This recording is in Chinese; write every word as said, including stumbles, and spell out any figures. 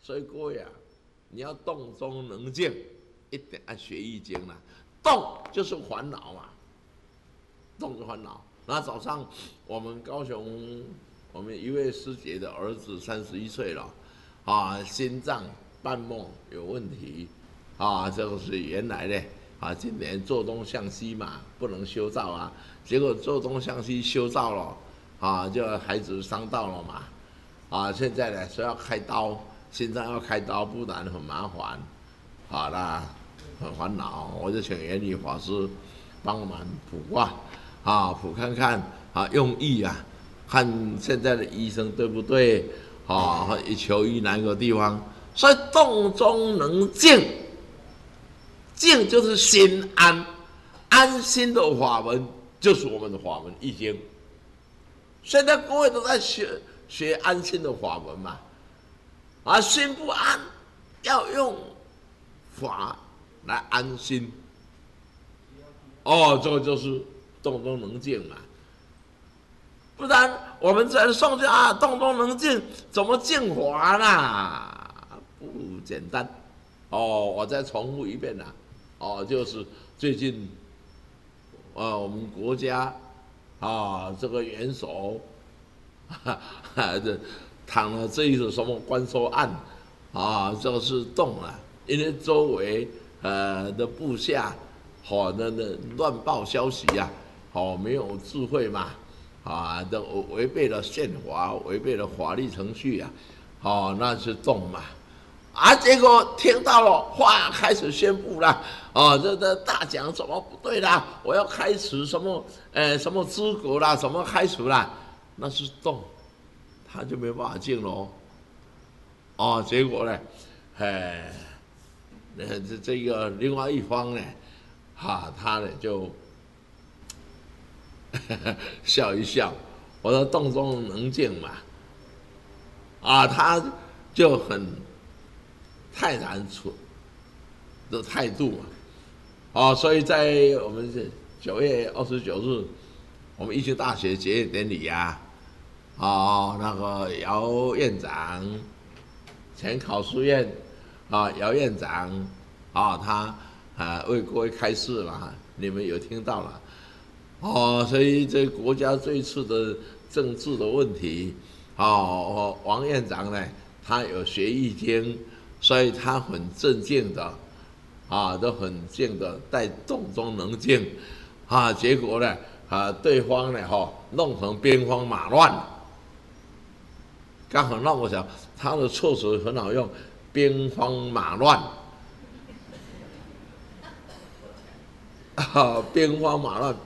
所以各位啊，你要动中能静，一定要学易经啦。动就是烦恼嘛，动就是烦恼。那早上我们高雄我们一位师姐的儿子三十一岁了，啊，心脏瓣膜有问题，啊，这个是原来的啊，今年做东向西嘛，不能修造啊，结果做东向西修造了，啊，就孩子伤到了嘛，啊，现在呢说要开刀。心脏要开刀，不然很麻烦，好啦，很烦恼。我就请元理法师帮忙卜卦，啊，卜看看，啊，用意啊，看现在的医生对不对，啊，求医哪个地方。所以动中能静，静就是心安，安心的法门就是我们的法门易经。现在各位都在学学安心的法门嘛。啊，心不安，要用法来安心。哦，这个就是动中能静嘛。不然我们在诵经啊，动中能静，怎么静法啦？不简单。哦，我再重复一遍啦。哦，就是最近，呃，我们国家啊，这个元首，哈哈，这。谈了这一种什么官收案，啊，这个是动了，因为周围呃的部下，好、哦、那那乱报消息呀、啊，好、哦、没有智慧嘛，啊，都违背了宪法，违背了法律程序呀、啊，好、哦、那是动嘛，啊，结果听到了话开始宣布了，啊，这这大奖怎么不对啦？我要开除什么呃什么资格啦，什么开除啦？那是动。他就没办法进喽，哦，结果呢，哎，这这个另外一方呢，哈，他呢就呵呵笑一笑，我说动中能静嘛，啊，他就很泰然处的态度嘛，哦，所以在我们是九月二十九日，我们义经大学结业典礼呀、啊。哦，那个姚院长，前考试院啊，姚院长啊，他啊为各位开示嘛，你们有听到了哦，所以这国家这一次的政治的问题，哦，王院长呢，他有学易经，所以他很镇静的啊，都很静的，在动中能静啊，结果呢啊，对方呢哈、哦、弄成兵荒马乱。刚好让我想，他的措辞很好用，兵荒马乱，啊，兵荒马乱。